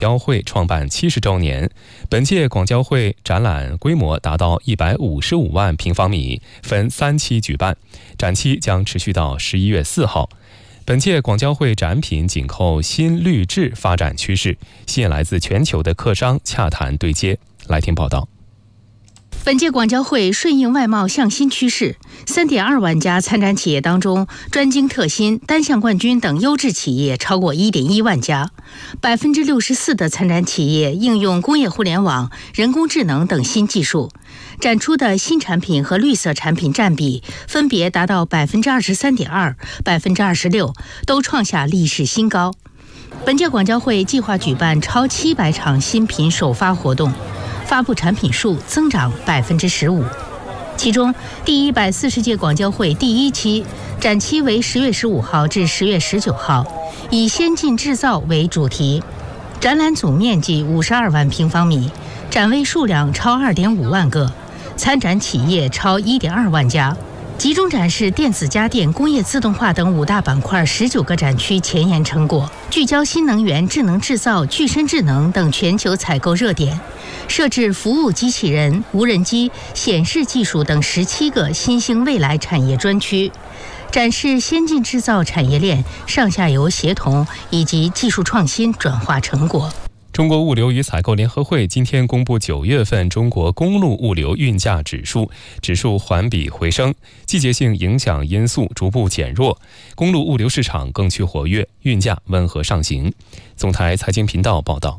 交会创办70周年，本届广交会展览规模达到155万平方米，分3期举办，展期将持续到11月4号。本届广交会展品紧扣新绿质发展趋势，吸引来自全球的客商洽谈对接。来听报道。 本届广交会顺应外贸向新趋势，3.2万家参展企业当中，专精特新、单项冠军等优质企业超过1.1万家，64%的参展企业应用工业互联网、人工智能等新技术，展出的新产品和绿色产品占比分别达到23.2%、26%，都创下历史新高。本届广交会计划举办超700场新品首发活动，发布产品数增长15%。其中，第140届广交会第1期展期为10月15号至10月19号，以先进制造为主题，展览总面积52万平方米，展位数量超2.5万个，参展企业超1.2万家。集中展示电子家电、工业自动化等5大板块19个展区前沿成果，聚焦新能源、智能制造、具身智能等全球采购热点，设置服务机器人、无人机、显示技术等17个新兴未来产业专区，展示先进制造产业链上下游协同以及技术创新转化成果。 中国物流与采购联合会今天公布9月份中国公路物流运价指数，指数环比回升，季节性影响因素逐步减弱，公路物流市场更趋活跃，运价温和上行。总台财经频道报道。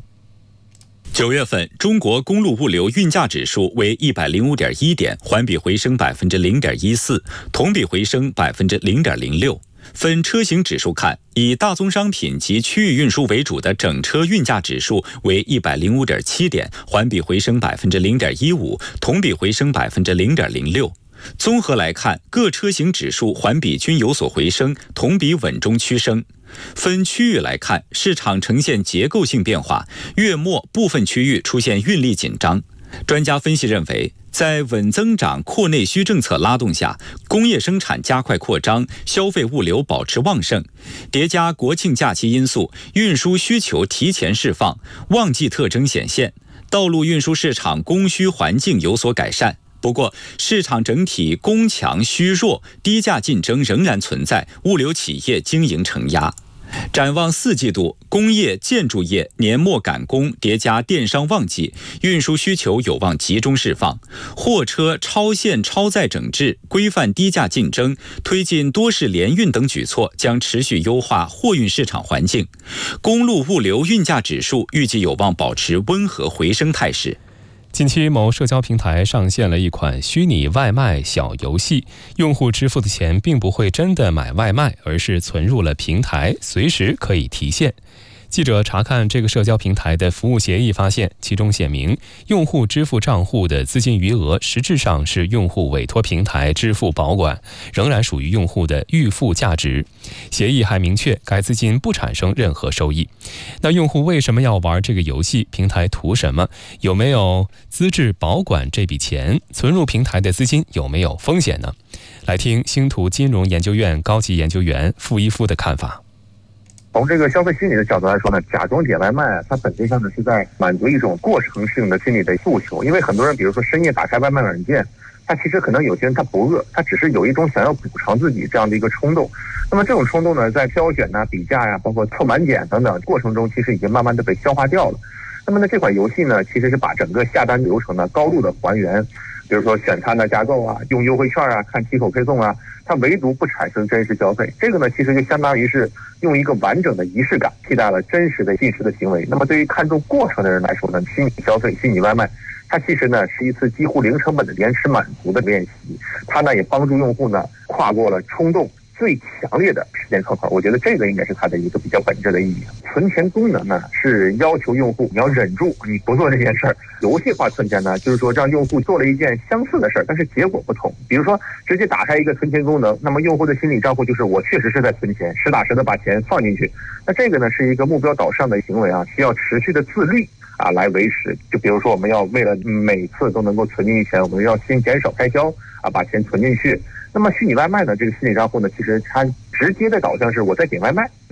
9月份中国公路物流运价指数为105.1点，环比回升0.14%，同比回升0.06%。分车型指数看，以大宗商品及区域运输为主的整车运价指数为105.7点，环比回升0.15%，同比回升0.06%。综合来看，各车型指数环比均有所回升，同比稳中趋升。分区域来看，市场呈现结构性变化，月末部分区域出现运力紧张。专家分析认为，在稳增长、扩内需政策拉动下，工业生产加快扩张，消费物流保持旺盛，叠加国庆假期因素，运输需求提前释放，旺季特征显现，道路运输市场供需环境有所改善。不过，市场整体供强需弱，低价竞争仍然存在，物流企业经营承压。展望4季度，工业建筑业年末赶工，叠加电商旺季，运输需求有望集中释放。货车超限超载整治、规范低价竞争、推进多式联运等举措将持续优化货运市场环境。公路物流运价指数预计有望保持温和回升态势。 近期某社交平台上线了一款虚拟外卖小游戏，用户支付的钱并不会真的买外卖，而是存入了平台，随时可以提现。记者查看这个社交平台的服务协议发现，其中写明用户支付账户的资金余额实质上是用户委托平台支付保管，仍然属于用户的预付价值。协议还明确该资金不产生任何收益。那用户为什么要玩这个游戏？平台图什么？有没有资质保管这笔钱？存入平台的资金有没有风险呢？来听星图金融研究院高级研究员傅一夫的看法。 从这个消费心理的角度来说呢，假装点外卖它本质上呢是在满足一种过程性的心理的诉求。因为很多人比如说深夜打开外卖软件，他其实可能有些人他不饿，他只是有一种想要补偿自己这样的一个冲动。那么这种冲动呢，在挑选啊、比价呀、包括凑满减等等过程中，其实已经慢慢的被消化掉了。那么呢，这款游戏呢，其实是把整个下单流程呢高度的还原，比如说选餐的加购啊、用优惠券啊、看七口配送啊，它唯独不产生真实消费。这个呢，其实就相当于是用一个完整的仪式感替代了真实的进食的行为。那么对于看重过程的人来说呢，虚拟消费、虚拟外卖，它其实呢是一次几乎零成本的延迟满足的练习。它呢也帮助用户呢跨过了冲动最强烈的时间窗口。我觉得这个应该是它的一个比较本质的意义。存钱功能呢是要求用户你要忍住，你不做这件事儿。游戏化存钱呢，就是说让用户做了一件相似的事儿，但是结果不同。比如说直接打开一个存钱功能，那么用户的心理账户就是我确实是在存钱，实打实的把钱放进去。那这个呢是一个目标导向的行为啊，需要持续的自律啊来维持。就比如说我们要为了每次都能够存进去钱，我们要先减少开销啊，把钱存进去。那么虚拟外卖呢，这个心理账户呢，其实它直接的导向是我在点外卖，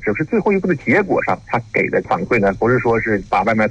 只是最后一步的结果上，他给的反馈呢，不是说是把外卖